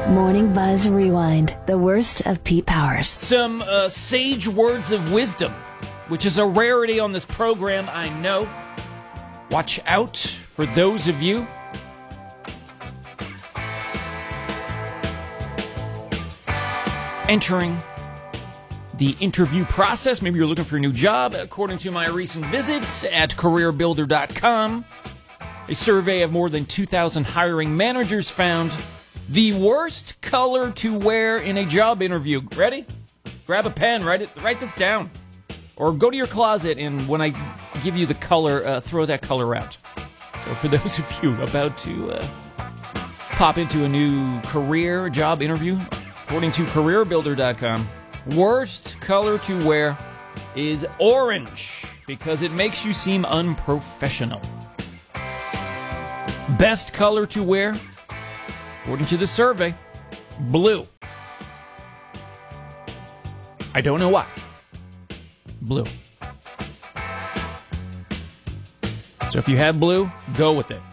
Morning Buzz Rewind, the worst of Pete Powers. Some sage words of wisdom, which is a rarity on this program, I know. Watch out for those of you entering the interview process. Maybe you're looking for a new job. According to my recent visits at careerbuilder.com, a survey of more than 2,000 hiring managers found the worst color to wear in a job interview. Ready? Grab a pen, write this down. Or go to your closet, and when I give you the color, throw that color out. So for those of you about to pop into a new career job interview, according to careerbuilder.com, worst color to wear is orange because it makes you seem unprofessional. Best color to wear, according to the survey, blue. I don't know why. Blue. So if you have blue, go with it.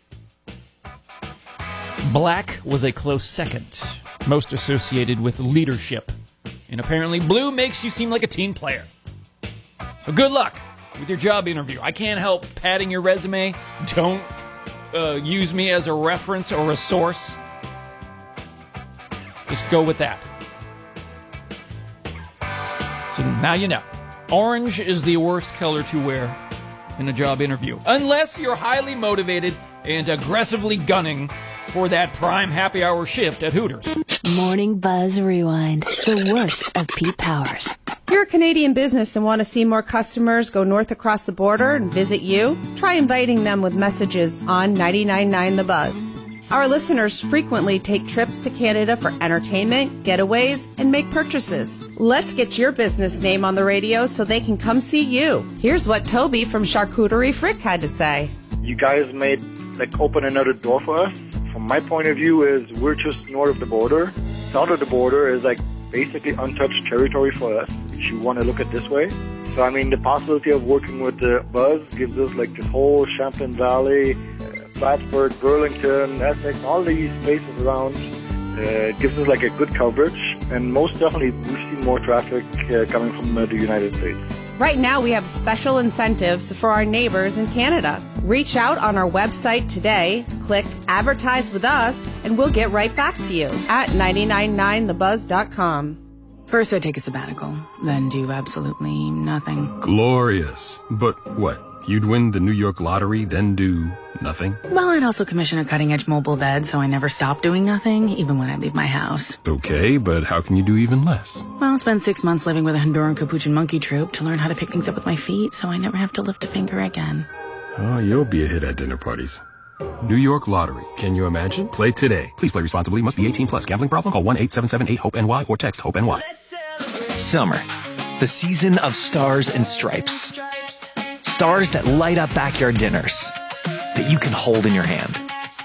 Black was a close second, most associated with leadership. And apparently blue makes you seem like a team player. So good luck with your job interview. I can't help padding your resume. Don't use me as a reference or a source. Just go with that. So now you know. Orange is the worst color to wear in a job interview. Unless you're highly motivated and aggressively gunning for that prime happy hour shift at Hooters. Morning Buzz Rewind, the worst of Pete Powers. If you're a Canadian business and want to see more customers go north across the border and visit you, try inviting them with messages on 99.9 The Buzz. Our listeners frequently take trips to Canada for entertainment, getaways, and make purchases. Let's get your business name on the radio so they can come see you. Here's what Toby from Charcuterie Frick had to say. You guys made, open another door for us. From my point of view is we're just north of the border. South of the border is basically untouched territory for us, if you want to look at it this way. So, the possibility of working with the Buzz gives us this whole Champlain Valley, Plattsburgh, Burlington, Essex, all these places around. Gives us a good coverage, and most definitely we see more traffic coming from the United States. Right now we have special incentives for our neighbors in Canada. Reach out on our website today, click Advertise with Us, and we'll get right back to you at 999thebuzz.com. First I take a sabbatical, then do absolutely nothing. Glorious. But what? You'd win the New York lottery, then do nothing? Well, I'd also commission a cutting-edge mobile bed, so I never stop doing nothing, even when I leave my house. Okay, but how can you do even less? Well, I'll spend 6 months living with a Honduran Capuchin monkey troupe to learn how to pick things up with my feet, so I never have to lift a finger again. Oh, you'll be a hit at dinner parties. New York Lottery. Can you imagine? Play today. Please play responsibly. Must be 18 plus. Gambling problem? Call 1-877-8-HOPE-NY or text HOPE-NY. Summer. The season of stars and stripes. Stars that light up backyard dinners that you can hold in your hand.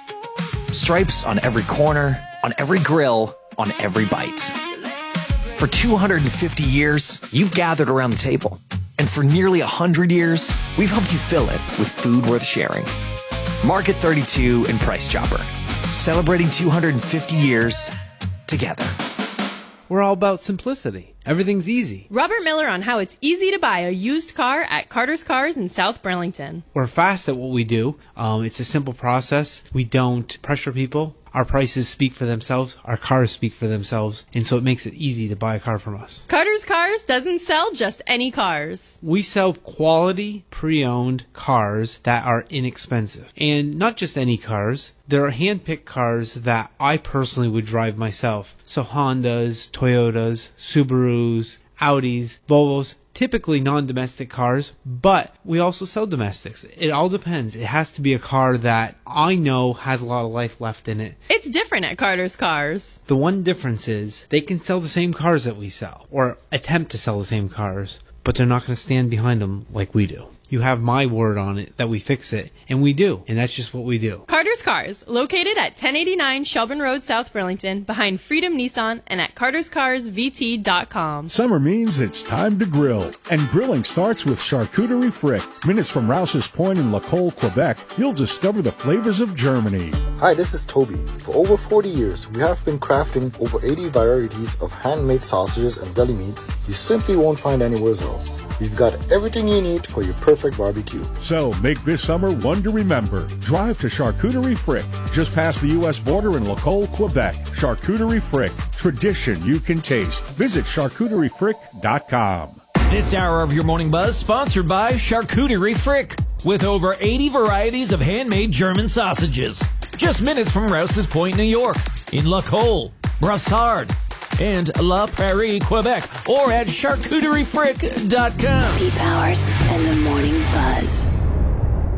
Stripes on every corner, on every grill, on every bite. For 250 years, you've gathered around the table. And for nearly 100 years, we've helped you fill it with food worth sharing. Market 32 and Price Chopper. Celebrating 250 years together. We're all about simplicity. Everything's easy. Robert Miller on how it's easy to buy a used car at Carter's Cars in South Burlington. We're fast at what we do. It's a simple process. We don't pressure people. Our prices speak for themselves. Our cars speak for themselves. And so it makes it easy to buy a car from us. Carter's Cars doesn't sell just any cars. We sell quality, pre-owned cars that are inexpensive. And not just any cars. There are hand-picked cars that I personally would drive myself. So Hondas, Toyotas, Subarus, Audis, Volvos. Typically non-domestic cars, but we also sell domestics. It all depends. It has to be a car that I know has a lot of life left in it. It's different at Carter's Cars. The one difference is they can sell the same cars that we sell, or attempt to sell the same cars, but they're not going to stand behind them like we do. you have my word on it that we fix it. And we do. And that's just what we do. Carter's Cars, located at 1089 Shelburne Road, South Burlington, behind Freedom Nissan, and at carterscarsvt.com. Summer means it's time to grill. And grilling starts with Charcuterie Frick. Minutes from Rouse's Point in Lacolle, Quebec, you'll discover the flavors of Germany. Hi, this is Toby. For over 40 years, we have been crafting over 80 varieties of handmade sausages and deli meats you simply won't find anywhere else. We've got everything you need for your perfect barbecue. So make this summer one to remember. Drive to Charcuterie Frick, just past the U.S. border in Lacolle, Quebec. Charcuterie Frick, tradition you can taste. Visit charcuteriefrick.com. This hour of your Morning Buzz sponsored by Charcuterie Frick, with over 80 varieties of handmade German sausages. Just minutes from Rouse's Point, New York, in Lacolle, Brassard, and La Prairie, Quebec, or at charcuteriefrick.com. Pete Powers and the Morning Buzz.